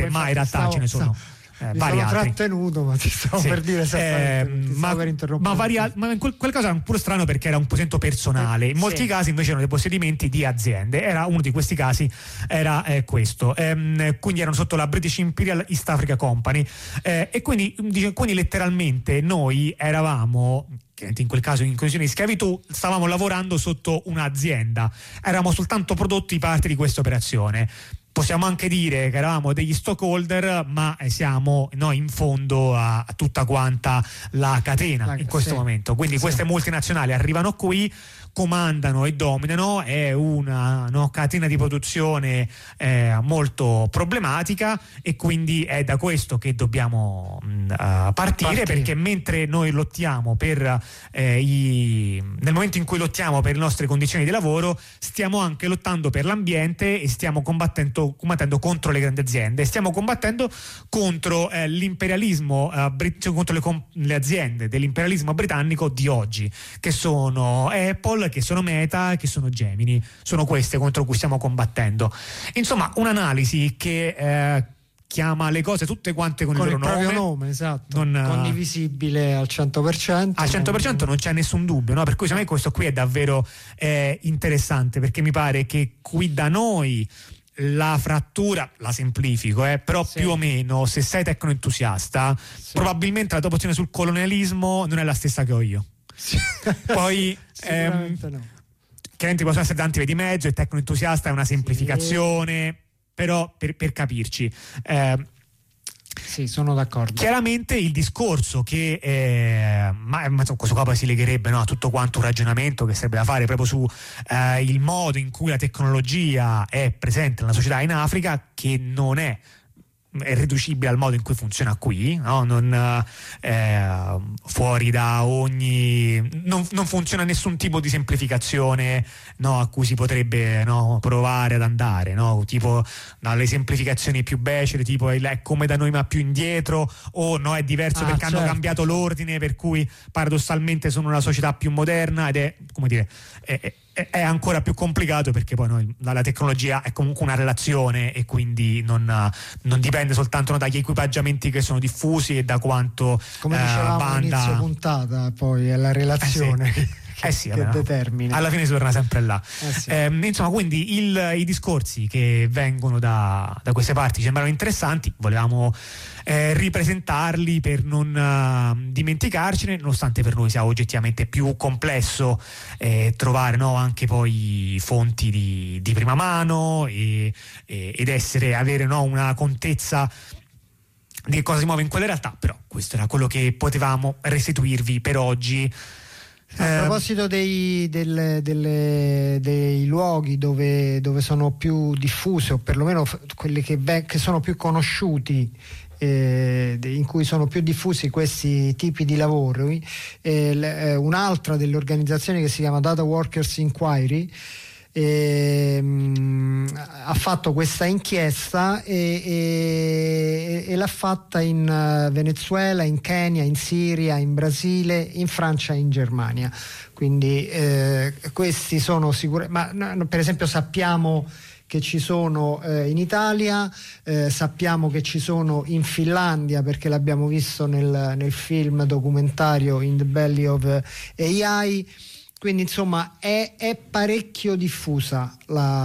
ma in realtà ce ne sono vari altri. Trattenuto, ma ti stavo per dire ma in quel caso era un po' strano perché era un posento personale. In molti casi invece erano dei possedimenti di aziende. Era uno di questi casi, era questo. Quindi erano sotto la British Imperial East Africa Company, e quindi letteralmente noi eravamo, in quel caso in condizioni di schiavitù, stavamo lavorando sotto un'azienda, eravamo soltanto prodotti parte di questa operazione. Possiamo anche dire che eravamo degli stockholder, ma siamo noi in fondo a tutta quanta la catena in questo momento. Quindi queste multinazionali arrivano qui, comandano e dominano. È una catena di produzione molto problematica, e quindi è da questo che dobbiamo partire, perché mentre noi lottiamo nel momento in cui lottiamo per le nostre condizioni di lavoro, stiamo anche lottando per l'ambiente e stiamo combattendo contro le grandi aziende, stiamo combattendo contro l'imperialismo, contro le aziende dell'imperialismo britannico di oggi, che sono Apple, che sono Meta, che sono Gemini. Sono queste contro cui stiamo combattendo. Insomma, un'analisi che chiama le cose tutte quante con il loro nome, esatto, condivisibile al 100%. Al 100% non c'è nessun dubbio, no? Per cui secondo me questo qui è davvero interessante, perché mi pare che qui da noi la frattura, la semplifico, però più o meno, se sei tecnoentusiasta, probabilmente la tua posizione sul colonialismo non è la stessa che ho io. Poi sicuramente no. Chiaramente possono essere tanti via di mezzo, il tecnoentusiasta è una semplificazione, però per capirci, sì, sono d'accordo. Chiaramente il discorso che ma questo qua poi si legherebbe, no, a tutto quanto un ragionamento che sarebbe da fare proprio su il modo in cui la tecnologia è presente nella società in Africa, che non è riducibile al modo in cui funziona qui, no? Non fuori da ogni, non funziona nessun tipo di semplificazione, no, a cui si potrebbe, no, provare ad andare, no? Tipo dalle semplificazioni più becere, tipo è come da noi ma più indietro, o no, è diverso perché hanno cambiato l'ordine, per cui paradossalmente sono una società più moderna, ed è, come dire, è ancora più complicato, perché poi la tecnologia è comunque una relazione, e quindi non dipende soltanto dagli equipaggiamenti che sono diffusi e da quanto, come dicevamo all'inizio puntata, poi è la relazione che determina. Alla fine si torna sempre là. Insomma, quindi i discorsi che vengono da queste parti ci sembrano interessanti, volevamo ripresentarli per non dimenticarcene, nonostante per noi sia oggettivamente più complesso trovare, no, anche poi fonti di prima mano ed avere, no, una contezza di che cosa si muove in quelle realtà. Però questo era quello che potevamo restituirvi per oggi. A proposito dei luoghi dove sono più diffuse, o perlomeno quelli che sono più conosciuti, in cui sono più diffusi questi tipi di lavori, un'altra delle organizzazioni, che si chiama Data Workers Inquiry, ha fatto questa inchiesta e l'ha fatta in Venezuela, in Kenya, in Siria, in Brasile, in Francia e in Germania. Quindi questi sono ma per esempio sappiamo che ci sono in Italia, sappiamo che ci sono in Finlandia, perché l'abbiamo visto nel film documentario In the Belly of AI. Quindi insomma è parecchio diffusa